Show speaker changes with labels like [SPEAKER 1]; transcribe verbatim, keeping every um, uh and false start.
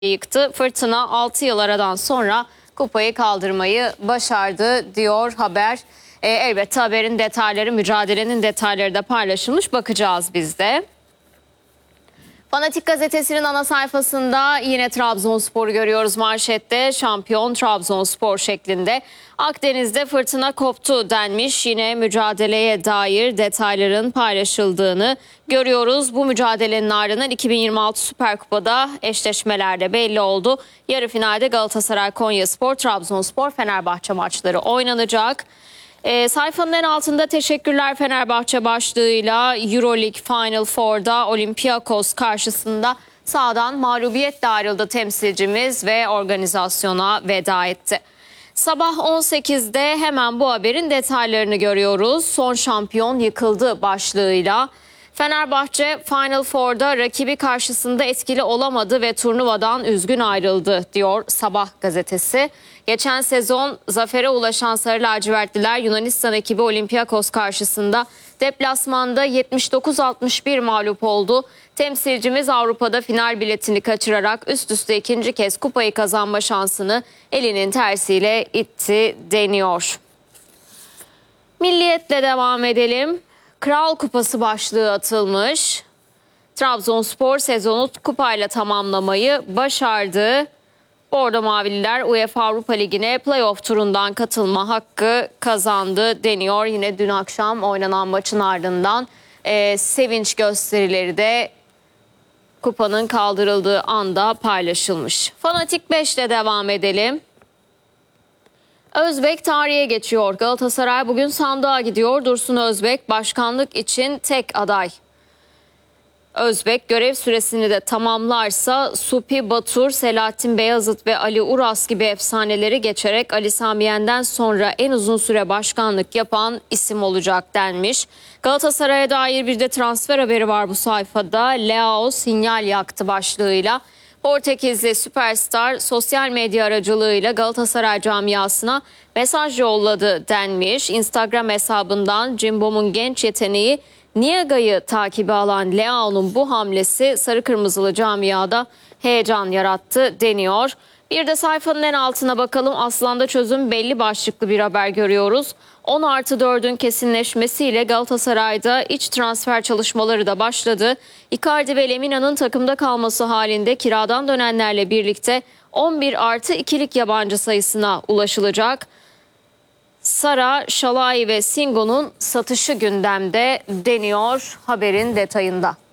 [SPEAKER 1] yıktı. Fırtına altı yıl aradan sonra kupayı kaldırmayı başardı diyor haber. E, elbette haberin detayları, mücadelenin detayları da paylaşılmış. Bakacağız biz de. Fanatik gazetesinin ana sayfasında yine Trabzonspor'u görüyoruz manşette. Şampiyon Trabzonspor şeklinde. Akdeniz'de fırtına koptu denmiş. Yine mücadeleye dair detayların paylaşıldığını görüyoruz. Bu mücadelenin ardından iki bin yirmi altı Süper Kupa'da eşleşmelerde belli oldu. Yarı finalde Galatasaray, Konyaspor, Trabzonspor, Fenerbahçe maçları oynanacak. E, sayfanın en altında teşekkürler Fenerbahçe başlığıyla Euroleague Final Four'da Olympiakos karşısında sahadan mağlubiyetle ayrıldı temsilcimiz ve organizasyona veda etti. Sabah on sekizde hemen bu haberin detaylarını görüyoruz. Son şampiyon yıkıldı başlığıyla. Fenerbahçe Final Four'da rakibi karşısında etkili olamadı ve turnuvadan üzgün ayrıldı diyor Sabah gazetesi. Geçen sezon zafere ulaşan Sarı Lacivertliler Yunanistan ekibi Olympiakos karşısında deplasmanda yetmiş dokuz altmış bir mağlup oldu. Temsilcimiz Avrupa'da final biletini kaçırarak üst üste ikinci kez kupayı kazanma şansını elinin tersiyle itti deniyor. Milliyetle devam edelim. Kral Kupası başlığı atılmış. Trabzonspor sezonu kupayla tamamlamayı başardı. Bordo Mavililer UEFA Avrupa Ligi'ne playoff turundan katılma hakkı kazandı deniyor. Yine dün akşam oynanan maçın ardından e, sevinç gösterileri de kupanın kaldırıldığı anda paylaşılmış. Fanatik beşle devam edelim. Özbek tarihe geçiyor. Galatasaray bugün sandığa gidiyor. Dursun Özbek başkanlık için tek aday. Özbek görev süresini de tamamlarsa Supi Batur, Selahattin Beyazıt ve Ali Uras gibi efsaneleri geçerek Ali Sami Yen'den sonra en uzun süre başkanlık yapan isim olacak denmiş. Galatasaray'a dair bir de transfer haberi var bu sayfada. Leao sinyal yaktı başlığıyla. Portekizli süperstar sosyal medya aracılığıyla Galatasaray camiasına mesaj yolladı denmiş. Instagram hesabından Cimbom'un genç yeteneği Niaga'yı takibe alan Leao'nun bu hamlesi sarı kırmızılı camiada heyecan yarattı deniyor. Bir de sayfanın en altına bakalım. Aslan'da çözüm belli başlıklı bir haber görüyoruz. on artı dördün kesinleşmesiyle Galatasaray'da iç transfer çalışmaları da başladı. Icardi ve Lemina'nın takımda kalması halinde kiradan dönenlerle birlikte on bir artı ikilik yabancı sayısına ulaşılacak. Sara, Şalai ve Singo'nun satışı gündemde deniyor haberin detayında.